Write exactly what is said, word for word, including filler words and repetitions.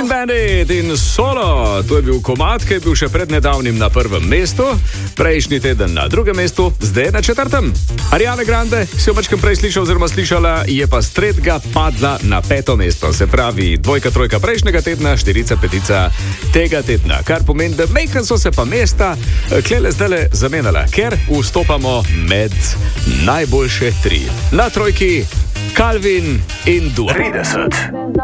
Clean Bandit in Solo. To je bil komad, ki je bil še pred nedavnim na prvem mestu, prejšnji teden na drugem mestu, zdaj na četrtem. Ariana Grande, si jo večkrat prej slišal oziroma slišala, je pa s tretjega padla na peto mesto. Se pravi, dvojka, trojka prejšnjega tedna, štirica, petica tega tedna. Kar pomeni, da mejka so se pa mesta klele zdajle zamenjala, ker vstopamo med najboljše tri. Na trojki Calvin in Dua. trideset.